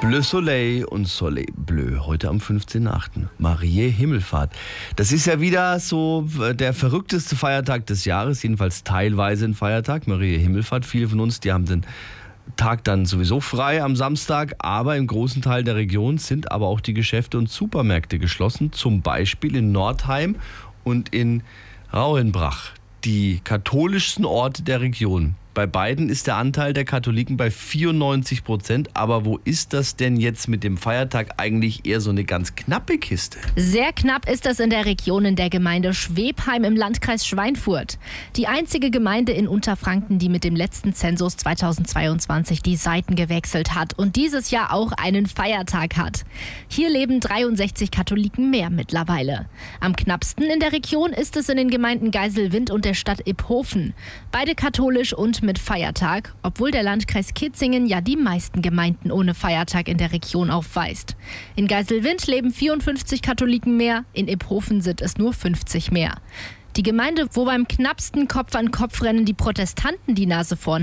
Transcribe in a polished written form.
Bleu Soleil und Soleil Bleu, heute am 15.8. Mariä Himmelfahrt. Das ist ja wieder so der verrückteste Feiertag des Jahres, jedenfalls teilweise ein Feiertag, Mariä Himmelfahrt. Viele von uns, die haben den Tag dann sowieso frei am Samstag, aber im großen Teil der Region sind aber auch die Geschäfte und Supermärkte geschlossen, zum Beispiel in Nordheim und in Rauhenbrach, die katholischsten Orte der Region. Bei beiden ist der Anteil der Katholiken bei 94%. Aber wo ist das denn jetzt mit dem Feiertag eigentlich eher so eine ganz knappe Kiste? Sehr knapp ist das in der Region in der Gemeinde Schwebheim im Landkreis Schweinfurt. Die einzige Gemeinde in Unterfranken, die mit dem letzten Zensus 2022 die Seiten gewechselt hat und dieses Jahr auch einen Feiertag hat. Hier leben 63 Katholiken mehr mittlerweile. Am knappsten in der Region ist es in den Gemeinden Geiselwind und der Stadt Iphofen. Beide katholisch und mit Feiertag, obwohl der Landkreis Kitzingen ja die meisten Gemeinden ohne Feiertag in der Region aufweist. In Geiselwind leben 54 Katholiken mehr, in Iphofen sind es nur 50 mehr. Die Gemeinde, wo beim knappsten Kopf-an-Kopf-Rennen die Protestanten die Nase vorn